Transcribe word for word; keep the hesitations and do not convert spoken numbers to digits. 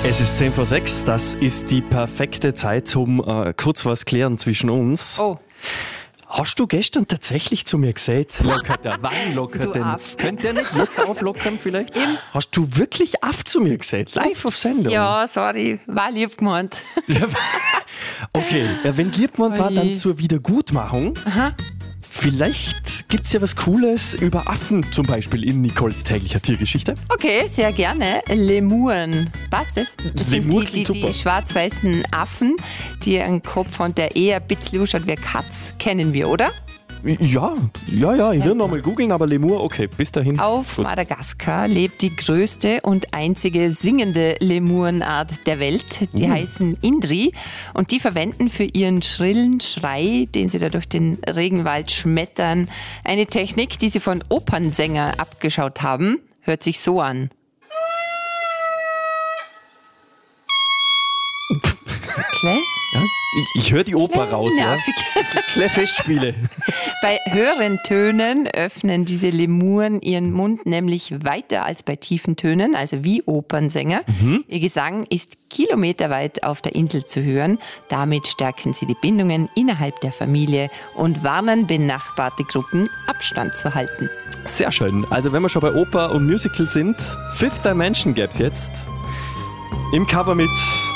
Es ist zehn vor sechs, das ist die perfekte Zeit zum äh, kurz was klären zwischen uns. Oh. Hast du gestern tatsächlich zu mir gesagt, lockert er? Wann lockert Du denn? Aff. Könnt ihr nicht jetzt auflockern vielleicht? Hast du wirklich Aff zu mir gesagt? Live auf Sendung? Ja, sorry, war lieb gemeint. Okay, wenn es lieb gemeint war, dann Ui. zur Wiedergutmachung. Aha. Vielleicht gibt es ja was Cooles über Affen, zum Beispiel in Nicoles täglicher Tiergeschichte. Okay, sehr gerne. Lemuren. Was das? Das sind Lemur die, die, klingt super. die schwarz-weißen Affen, die einen Kopf haben, der eher ein bisschen ausschaut wie eine Katz. Kennen wir, oder? Ja, ja, ja, ich will nochmal googeln, aber Lemur, okay, bis dahin. Auf Gut. Madagaskar lebt die größte und einzige singende Lemurenart der Welt. Die Uh. heißen Indri und die verwenden für ihren schrillen Schrei, den sie da durch den Regenwald schmettern, eine Technik, die sie von Opernsängern abgeschaut haben. Hört sich so an. Kle? Ja, ich ich höre die Oper raus, ja. Nervig. Kle Festspiele. Bei höheren Tönen öffnen diese Lemuren ihren Mund nämlich weiter als bei tiefen Tönen, also wie Opernsänger. Ihr Gesang ist kilometerweit auf der Insel zu hören. Damit stärken sie die Bindungen innerhalb der Familie und warnen benachbarte Gruppen, Abstand zu halten. Sehr schön. Also wenn wir schon bei Oper und Musical sind, Fifth Dimension gäbe es jetzt. Im Cover mit